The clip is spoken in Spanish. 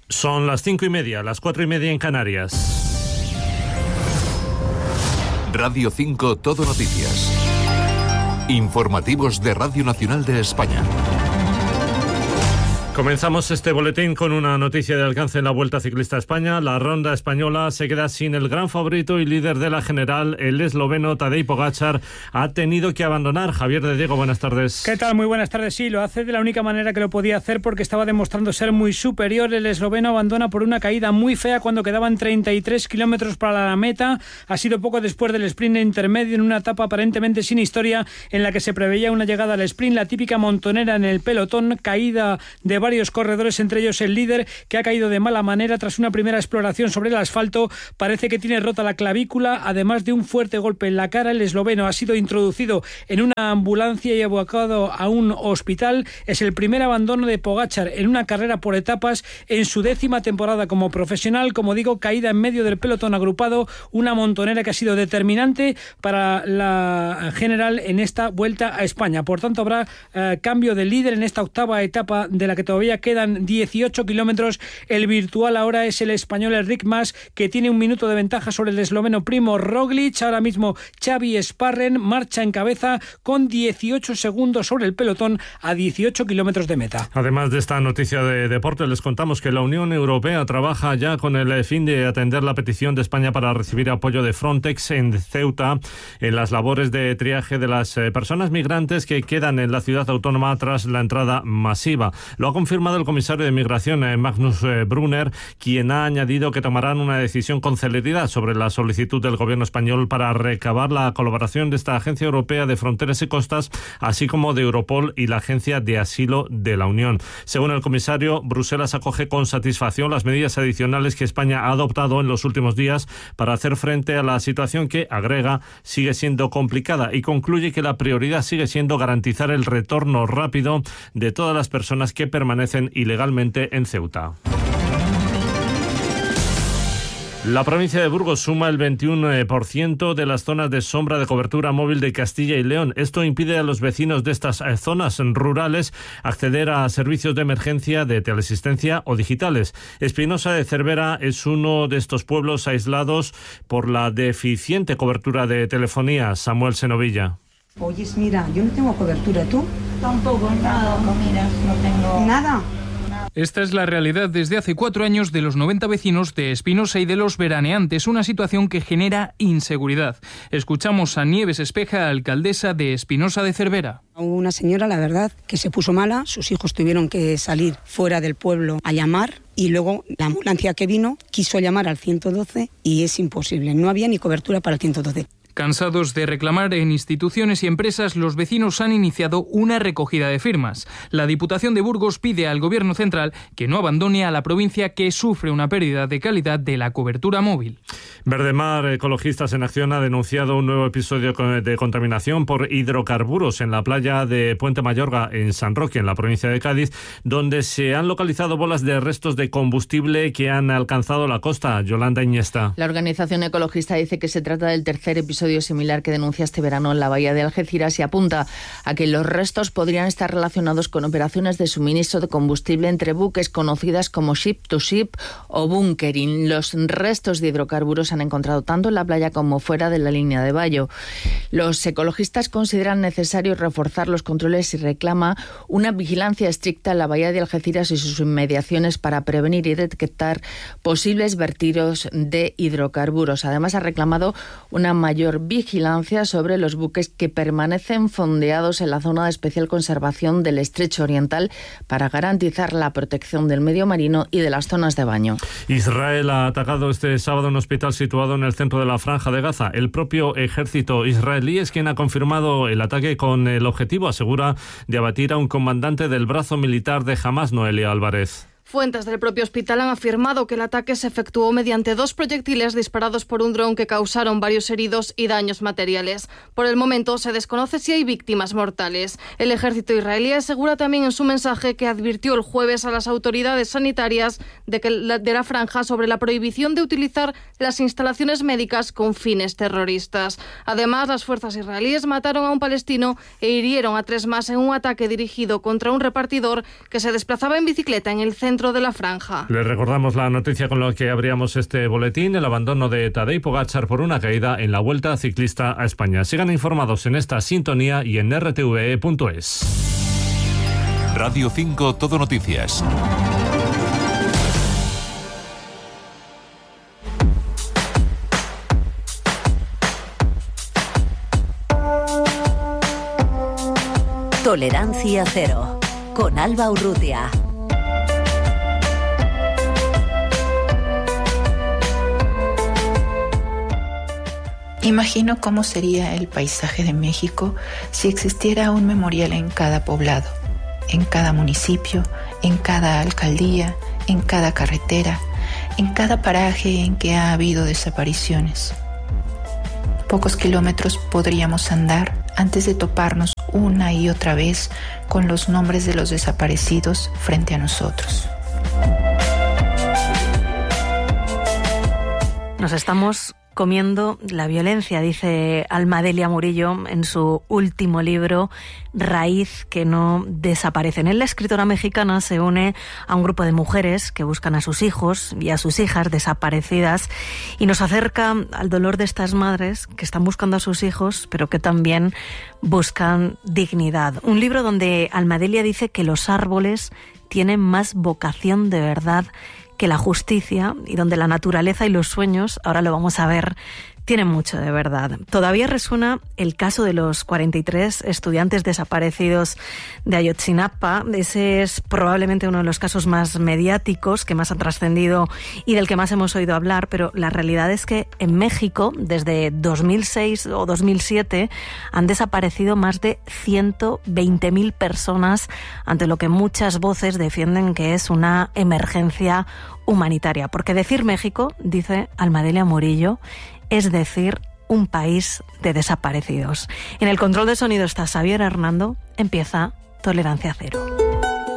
Son las 5:30, las 4:30 en Canarias. Radio 5 Todo Noticias. Informativos de Radio Nacional de España. Comenzamos este boletín con una noticia de alcance en la Vuelta Ciclista a España. La Ronda Española se queda sin el gran favorito y líder de la general, el esloveno Tadej Pogačar. Ha tenido que abandonar. Javier de Diego, buenas tardes. ¿Qué tal? Muy buenas tardes. Sí, lo hace de la única manera que lo podía hacer porque estaba demostrando ser muy superior. El esloveno abandona por una caída muy fea cuando quedaban 33 kilómetros para la meta. Ha sido poco después del sprint intermedio en una etapa aparentemente sin historia en la que se preveía una llegada al sprint. La típica montonera en el pelotón, caída de varios corredores, entre ellos el líder, que ha caído de mala manera tras una primera exploración sobre el asfalto. Parece que tiene rota la clavícula, además de un fuerte golpe en la cara. El esloveno ha sido introducido en una ambulancia y evocado a un hospital. Es el primer abandono de Pogačar en una carrera por etapas en su 10ª temporada como profesional. Como digo, caída en medio del pelotón agrupado, una montonera que ha sido determinante para la general en esta Vuelta a España. Por tanto, habrá cambio de líder en esta 8ª etapa de la que todavía quedan 18 kilómetros. El virtual ahora es el español Enric Mas, que tiene 1 minuto de ventaja sobre el esloveno Primo Roglic. Ahora mismo Xavi Sparren marcha en cabeza con 18 segundos sobre el pelotón a 18 kilómetros de meta. Además de esta noticia de deporte, les contamos que la Unión Europea trabaja ya con el fin de atender la petición de España para recibir apoyo de Frontex en Ceuta en las labores de triaje de las personas migrantes que quedan en la ciudad autónoma tras la entrada masiva. Lo ha confirmado el comisario de Migración, Magnus Brunner, quien ha añadido que tomarán una decisión con celeridad sobre la solicitud del gobierno español para recabar la colaboración de esta Agencia Europea de Fronteras y Costas, así como de Europol y la Agencia de Asilo de la Unión. Según el comisario, Bruselas acoge con satisfacción las medidas adicionales que España ha adoptado en los últimos días para hacer frente a la situación que, agrega, sigue siendo complicada, y concluye que la prioridad sigue siendo garantizar el retorno rápido de todas las personas que permanecen ilegalmente en Ceuta. La provincia de Burgos suma el 21% de las zonas de sombra de cobertura móvil de Castilla y León. Esto impide a los vecinos de estas zonas rurales acceder a servicios de emergencia, de teleasistencia o digitales. Espinosa de Cervera es uno de estos pueblos aislados por la deficiente cobertura de telefonía. Samuel Senovilla. Oye, mira, yo no tengo cobertura, ¿tú? Tampoco, nada, mira, no tengo... ¿Nada? Esta es la realidad desde hace 4 años de los 90 vecinos de Espinosa y de los veraneantes, una situación que genera inseguridad. Escuchamos a Nieves Espeja, alcaldesa de Espinosa de Cervera. Una señora, la verdad, que se puso mala, sus hijos tuvieron que salir fuera del pueblo a llamar y luego la ambulancia que vino quiso llamar al 112 y es imposible, no había ni cobertura para el 112. Cansados de reclamar en instituciones y empresas, los vecinos han iniciado una recogida de firmas. La Diputación de Burgos pide al Gobierno central que no abandone a la provincia, que sufre una pérdida de calidad de la cobertura móvil. Verdemar Ecologistas en Acción ha denunciado un nuevo episodio de contaminación por hidrocarburos en la playa de Puente Mayorga, en San Roque, en la provincia de Cádiz, donde se han localizado bolas de restos de combustible que han alcanzado la costa. Yolanda Iniesta. La organización ecologista dice que se trata del tercer episodio similar que denuncia este verano en la bahía de Algeciras y apunta a que los restos podrían estar relacionados con operaciones de suministro de combustible entre buques conocidas como ship to ship o bunkering. Los restos de hidrocarburos se han encontrado tanto en la playa como fuera de la línea de Bayo. Los ecologistas consideran necesario reforzar los controles y reclama una vigilancia estricta en la bahía de Algeciras y sus inmediaciones para prevenir y detectar posibles vertidos de hidrocarburos. Además, ha reclamado una mayor vigilancia sobre los buques que permanecen fondeados en la zona de especial conservación del Estrecho Oriental para garantizar la protección del medio marino y de las zonas de baño. Israel ha atacado este sábado un hospital situado en el centro de la Franja de Gaza. El propio ejército israelí es quien ha confirmado el ataque con el objetivo, asegura, de abatir a un comandante del brazo militar de Hamás, Noelia Álvarez. Fuentes del propio hospital han afirmado que el ataque se efectuó mediante 2 proyectiles disparados por un dron que causaron varios heridos y daños materiales. Por el momento se desconoce si hay víctimas mortales. El ejército israelí asegura también en su mensaje que advirtió el jueves a las autoridades sanitarias de la franja sobre la prohibición de utilizar las instalaciones médicas con fines terroristas. Además, las fuerzas israelíes mataron a un palestino e hirieron a 3 más en un ataque dirigido contra un repartidor que se desplazaba en bicicleta en el centro centro de la franja. Les recordamos la noticia con la que abríamos este boletín: el abandono de Tadej Pogačar por una caída en la Vuelta Ciclista a España. Sigan informados en esta sintonía y en rtve.es. Radio 5 Todo Noticias. Tolerancia cero, con Alba Urrutia. Imagino cómo sería el paisaje de México si existiera un memorial en cada poblado, en cada municipio, en cada alcaldía, en cada carretera, en cada paraje en que ha habido desapariciones. Pocos kilómetros podríamos andar antes de toparnos una y otra vez con los nombres de los desaparecidos frente a nosotros. Nos estamos comiendo la violencia, dice Almadelia Murillo en su último libro, Raíz que no desaparece. En él, la escritora mexicana se une a un grupo de mujeres que buscan a sus hijos y a sus hijas desaparecidas y nos acerca al dolor de estas madres que están buscando a sus hijos, pero que también buscan dignidad. Un libro donde Almadelia dice que los árboles tienen más vocación de verdad que la justicia y donde la naturaleza y los sueños, ahora lo vamos a ver, tienen mucho de verdad. Todavía resuena el caso de los 43 estudiantes desaparecidos de Ayotzinapa. Ese es probablemente uno de los casos más mediáticos, que más han trascendido y del que más hemos oído hablar, pero la realidad es que en México, desde 2006 o 2007, han desaparecido más de 120.000 personas, ante lo que muchas voces defienden que es una emergencia humanitaria. Porque decir México, dice Almadelia Murillo, es decir, un país de desaparecidos. En el control de sonido está Xavier Hernando. Empieza Tolerancia Cero.